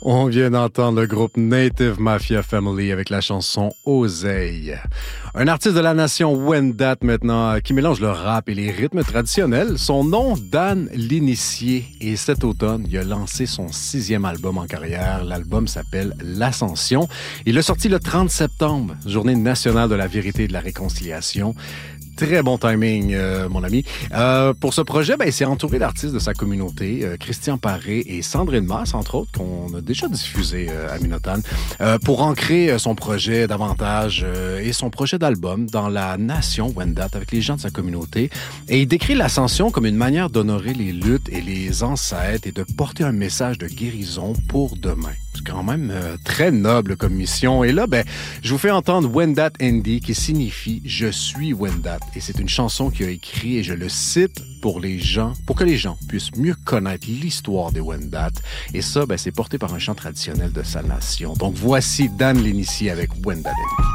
On vient d'entendre le groupe Native Mafia Family avec la chanson Oseille. Un artiste de la nation Wendat maintenant qui mélange le rap et les rythmes traditionnels. Son nom, Dan L'Initié. Et cet automne, il a lancé son 6e album en carrière. L'album s'appelle L'Ascension. Il l'a sorti le 30 septembre, journée nationale de la vérité et de la réconciliation. Très bon timing, mon ami. Pour ce projet, il s'est entouré d'artistes de sa communauté, Christian Paré et Sandrine Masse, entre autres, qu'on a déjà diffusé à Minotan, pour ancrer son projet davantage et son projet d'album dans la nation Wendat avec les gens de sa communauté. Et il décrit l'ascension comme une manière d'honorer les luttes et les ancêtres et de porter un message de guérison pour demain. C'est quand même très noble comme mission. Et là, je vous fais entendre Wendat Andy qui signifie « Je suis Wendat ». Et c'est une chanson qu'il a écrite, et je le cite, pour que les gens puissent mieux connaître l'histoire des Wendat. Et ça, c'est porté par un chant traditionnel de sa nation. Donc voici Dan L'Initié avec Wendat Andy.